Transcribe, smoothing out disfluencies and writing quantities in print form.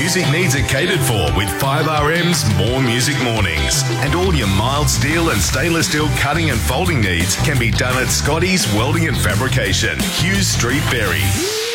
music needs are catered for with 5RM's More Music Mornings. And all your mild steel and stainless steel cutting and folding needs can be done at Scotty's Welding and Fabrication, Hughes Street, Berry.